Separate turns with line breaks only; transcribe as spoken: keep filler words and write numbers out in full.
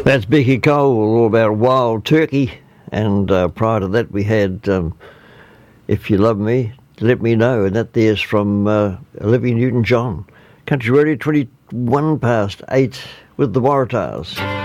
That's Becky Cole, all about Wild Turkey. And uh, prior to that, we had um, If You Love Me, Let Me Know. And that there's from uh, Olivia Newton-John. Country Radio twenty-one past eight with the Waratahs.